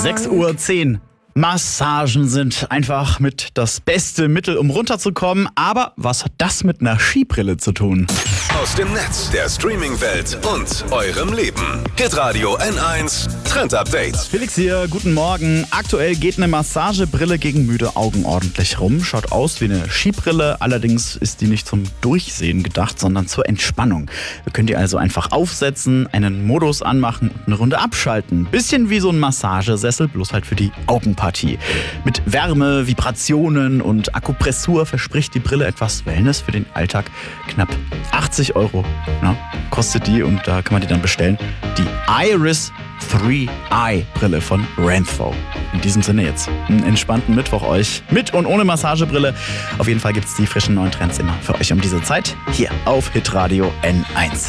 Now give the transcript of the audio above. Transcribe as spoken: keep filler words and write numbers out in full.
sechs Uhr zehn. Massagen sind einfach mit das beste Mittel, um runterzukommen. Aber was hat das mit einer Skibrille zu tun? Aus dem Netz, der Streaming-Welt und eurem Leben. Hitradio N eins Trend Update. Felix hier, guten Morgen. Aktuell geht eine Massagebrille gegen müde Augen ordentlich rum. Schaut aus wie eine Skibrille, allerdings ist die nicht zum Durchsehen gedacht, sondern zur Entspannung. Wir können die also einfach aufsetzen, einen Modus anmachen und eine Runde abschalten. Bisschen wie so ein Massagesessel, bloß halt für die Augenpartie. Mit Wärme, Vibrationen und Akupressur verspricht die Brille etwas Wellness für den Alltag. Knapp achtzig Euro na, kostet die und da kann man die dann bestellen. Die Iris drei Eye Brille von Renpho. In diesem Sinne jetzt einen entspannten Mittwoch euch mit und ohne Massagebrille. Auf jeden Fall gibt es die frischen neuen Trends immer für euch um diese Zeit hier auf Hitradio N eins.